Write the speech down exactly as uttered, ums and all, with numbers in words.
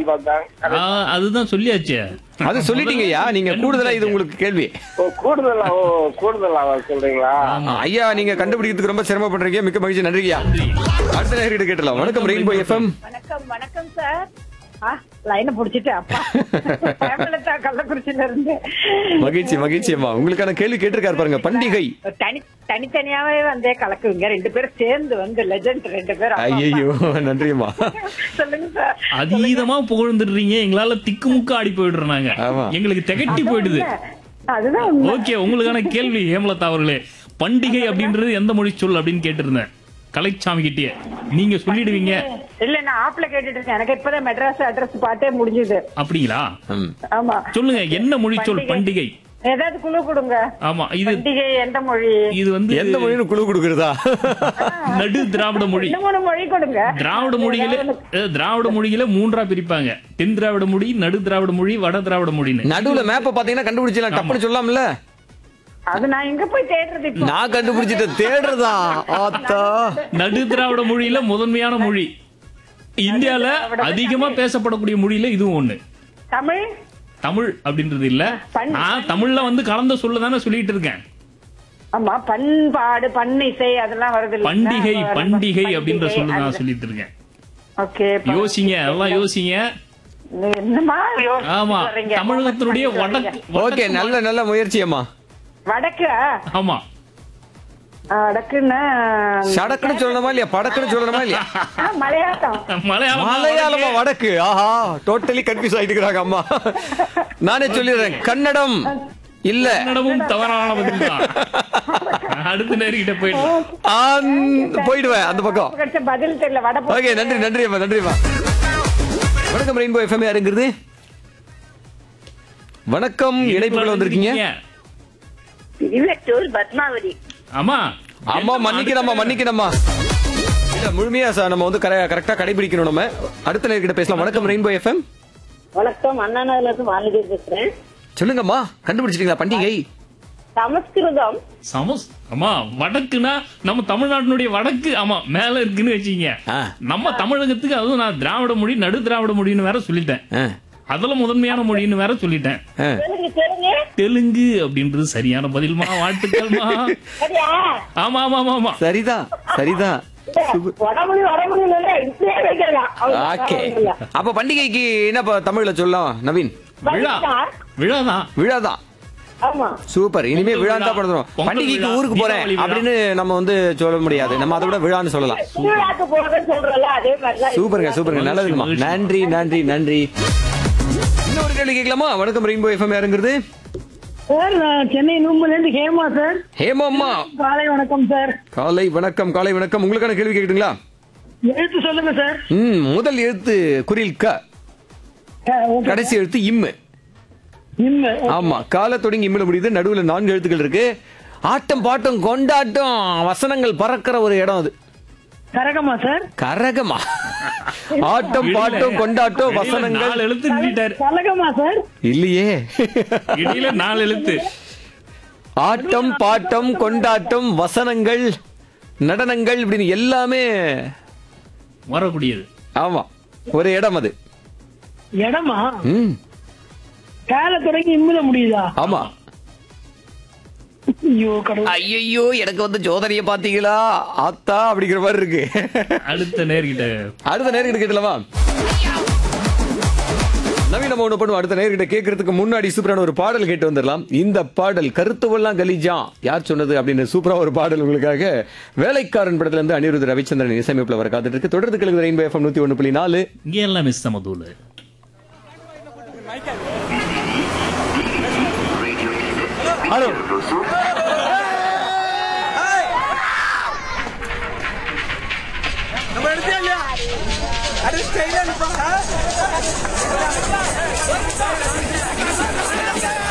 சொல்லலாம்னு பார்த்தேன். ஆ, அதுதான் சொல்லியாச்சு. அது சொல்லிட்டீங்கய்யா. நீங்க கூடுதலா இது உங்களுக்கு கேள்வி. ஓ கூடுதலா ஓ கூடுதலா சொல்றீங்களா? ஆ, ஐயா நீங்க கண்டுபிடிக்கிறதுக்கு ரொம்ப சிரமப்படுறீங்க. மிக்க மகிழ்ச்சி. நன்றியா. அடுத்த நேரிட்டு கேட்டலாம். வணக்கம் ரெயின்போ எஃப்எம். வணக்கம் வணக்கம் சார். லைனை புடிச்சிட்டு அப்பா கள்ளக்குறிச்சியில இருந்து மகிழ்ச்சி மகிழ்ச்சி அம்மா. உங்களுக்கான கேள்வி கேட்டிருக்காரு பாருங்க. பண்டிகை தனி தனித்தனியாவே வந்தே கலக்குவீங்க. ரெண்டு பேரும் சேர்ந்து வந்து லெஜெண்ட் ரெண்டு பேரும். ஐயோ நன்றியம்மா. சொல்லுங்க சார். அதீதமா புகழ்ந்துடுறீங்க. எங்களால திக்குமுக்க ஆடி போயிடுறாங்க. ஆமா. எங்களுக்கு திகட்டி போயிடுது. அதுதான் உண்மை. ஓகே, உங்களுக்கான கேள்வி ஹேமலதா அவர்களே. பண்டிகை அப்படின்றது எந்த மொழி சொல் அப்படின்னு கேட்டிருந்தேன் கலைச்சாமி கிட்டே. நீங்க சொல்லிடுவீங்க. இல்ல நான் ஆப்ல கேட்டுட்டு இருக்கேன். எனக்கு இப்பதான் மெட்ராஸ் அட்ரஸ் பார்த்தே முடிஞ்சது. அப்படிங்களா? ம். ஆமா சொல்லுங்க, என்ன மொழி சொல் பண்டிகை? ஏதாவது குழு கொடுங்க. ஆமா, இது பண்டிகை எந்த மொழி? இது வந்து எந்த மொழின்னு குழு கொடுக்குறதா? நடு திராவிட மொழி. ரெண்டு மூணு மொழி கொடுங்க. திராவிட மொழிகளே அஹ், திராவிட மொழிகளே மூன்றா பிரிப்பாங்க. தென் திராவிட மொழி, நடு திராவிட மொழி, வட திராவிட மொழின்னு. நடுவுல மேப்ப பாத்தீங்கன்னா கண்டுபிடிச்சலாம். டப்புன்னு சொல்லலாம்ல. அது நான் எங்க போய் தேடுறது இப்போ? நான் கண்டுபிடிச்சிட்டு தேடுறதா? ஆத்தா. நடு திராவிட மொழியில முதன்மையான மொழி. இந்தியால அதிகமா பேசப்படக்கூடிய மொழியில இதுவும் ஒண்ணு. தமிழ் தமிழ் அப்படின்றது இல்ல. பண்- நான் தமிழ்ல வந்து கலந்த சொல்ல தானே சொல்லிட்டு இருக்கேன். ஆமா பண்பாடு பண்ணிசை அதெல்லாம் வருது இல்ல? பண்டிகை அப்ப பண்டிகை அப்படின்ற பண்டிகை, சொல்ல தான் அது- சொல்லிட்டு இருக்கேன். ஓகே யோசிங்க, எல்லாம் யோசிங்க. என்னமா யோசிச்சு ஆமா, வர்றீங்க? தமிழகத்தினுடைய வடக்கு ஓகே வடக்கு நல்ல நல்ல முயற்சி அம்மா. வடக்கு ஆமா, வடக்குன்னா சடக்குன்னு சொல்லணுமா இல்லையா? படக்குன்னு சொல்லணுமா இல்லையா? ஆ, மலையாளம். மலையாளம் மலையாளமா வடக்கு? ஆஹா, டோட்டலி கன்ஃபியூஸ் ஆயிட்டு இருக்காங்க அம்மா. நானே சொல்லிடுறேன். கன்னடம் இல்ல. கன்னடமும் தவறான பதில் தான். அடுத்த நேர்கிட்ட போயிடலாம். ஆந்~ போயிடுவேன் அந்த பக்கம். கிடைச்ச பதில் தெரியல. வட ஓகே நன்றி நன்றி அம்மா நன்றி அம்மா. வணக்கம் ரெயின்போ எஃப்எம். யாருங்கிறது? வணக்கம். இணைப்புகள் வந்திருக்கீங்க. திருவெட்டூர் பத்மாவதி. ஆமா அம்மா மன்னிக்கணும்மா மன்னிக்கணும்மா. இல்ல முழுமையா சார் நம்ம வந்து கரெக்டா கடைபிடிக்கணும். நம்ம அடுத்த நேர்கிட்ட பேசலாம். வணக்கம் ரெயின்போ எஃப்எம். வணக்கம், அண்ணா நகர்ல இருந்து மாலதி பேசுறேன். சொல்லுங்கம்மா. கண்டுபிடிச்சிட்டீங்களா பண்டிகை? சமஸ்கிருதம். சமஸ் ஆமா, வடக்குனா நம்ம தமிழ்நாட்டினுடைய வடக்கு. ஆமா, மேல இருக்குன்னு வச்சுக்கீங்க. ஆ. நம்ம தமிழகத்துக்கு அதுவும் நான் திராவிட மொழி, நடு திராவிட மொழின்னு வேற சொல்லிட்டேன். ஆ, அதுல முதன்மையான மொழின்னு வேற சொல்லிட்டேன். ஆ. தெலுங்கு தெலுங்கு தெலுங்கு அப்படின்றது சரியான பதில்மா. வாழ்த்துக்கள்மா. சரியா? ஆமா ஆமா ஆமா ஆமா. சரிதான் சரிதான். வடமொழி வடமொழி இல்ல, இப்படியே வைக்கலாம். ஓகே. அப்ப பண்டிகைக்கு என்ன ப- தமிழ்ல சொல்லலாம் நவீன்? விழா விழாதான். விழாதான். ஆமா. சூப்பர். இனிமே விழா தான் பண்றோம். பொங்கல் பண்டிகைக்கு விழா, ஊருக்கு போறேன் தீபாவளி விழா. அப்படின்னு நம்ம வந்து சொல்ல முடியாது. நம்ம அதை விட விழான்னு சொல்லலாம். திருவிழாக்கு போறதுன்னு சொல்றல அதே மாதிரிதான். சூப்பருங்க சூப்பருங்க. நல்லதுமா. மகிழ்ச்சி. நன்றி நன்றி நன்றி. இன்னொரு கேள்வி கேட்கலாமா? வணக்கம் ரெயின்போ எஃப்எம். யாருங்கிறது? சார் நான் சென்னை நூம்புல இருந்து ஹேமா சார். ஹேமம்மா. காலை வணக்கம் சார். காலை வணக்கம் காலை வணக்கம். உங்களுக்கான கேள்வி கேக்குதுங்களா? எழுத்து சொல்லுங்க சார். ம் முதல் எழுத்து குறில் க, கடைசி எழுத்து இம்மு. இம்மு. ஆமா, கால தொடங்கி இம்முல முடியுது. நடுவுல நான்கு எழுத்துக்கள் இருக்கு. ஆட்டம் பாட்டம் கொண்டாட்டம் வசனங்கள் பறக்கிற ஒரு இடம் அது. கரகமா சார்? கரகமா? ஆட்டம் பாட்டம் கொண்டாட்டம் இடையில வசனங்கள் நாலு எழுத்து நின்னுட்டாரு. கலகமா சார்? இல்லையே. இடையில நாலு எழுத்து. ஆட்டம் பாட்டம் கொண்டாட்டம் வசனங்கள் நடனங்கள் இப்படின்னு எல்லாமே வரக்கூடியது. ஆமா ஒரு இடம் அது. இடமா? ம் கால தொடங்கி இம்முல முடியுதா? ஆமா. ஐயோ கடவுள். ஐயோ எனக்கு வந்து ஜோதனைய பாத்தீங்களா ஆத்தா அப்படிங்கிற மாதிரி இருக்கு. அடுத்த நேர்கிட்ட அடுத்த நேர்கிட்ட கேட்டலவா? நவீன ஒண்ணு பண்ணுவோம். அடுத்த நேர்கிட்ட கேட்கறதுக்கு முன்னாடி சூப்பரான ஒரு பாடல் கேட்டு வந்துடலாம். இந்த பாடல் கருத்துவெல்லாம் கலீஜா யார் சொன்னது அப்படின்னு சூப்பரா ஒரு பாடல் உங்களுக்காக வேலைக்காரன் படத்துல இருந்து அனிருத் ரவிச்சந்திரன் இசையமைப்புல வர காத்துட்டு இருக்கு. தொடர்ந்து கேளுங்க ரெயின்போ எஃப்எம் நூத்தி ஒண்ணு புள்ளி நாலு. இங்க எல்லாம் மிஸ் சமதூல. ஹலோ நம்ம எடுத்தே இல்லையா? அது ஸ்டைலா நிப்பாங்க.